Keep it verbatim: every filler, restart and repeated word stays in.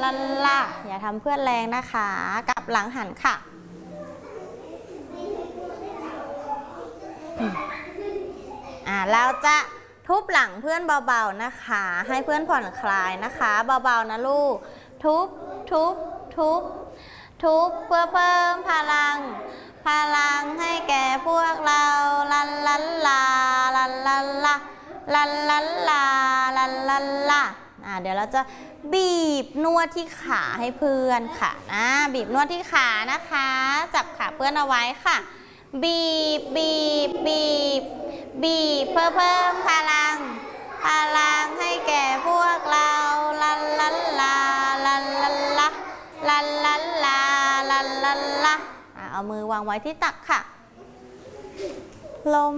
ลันลาอย่าทำเพื่อนแรงนะคะกลับหลังหันค่ะอ่าเราจะทุบหลังเพื่อนเบาๆนะคะให้เพื่อนผ่อนคลายนะคะเบาๆนะลูกทุบทุบทุบทุบเพื่อเพิ่มพลังพลังให้แก่พวกเราลันลันลาลันลันลาลันลันลาลันลันลาอ่าเดี๋ยวเราจะบีบนวดที่ขาให้เพื่อนค่ะนะบีบนวดที่ขานะคะจับขาเพื่อนเอาไว้ค่ะบีบบีบบีบบีบเพื่อเพิ่มพลังพลังให้แก่พวกเราลันลันลาลันลันลาลันลันลาลันลันลาเอามือวางไว้ที่ตักค่ะลม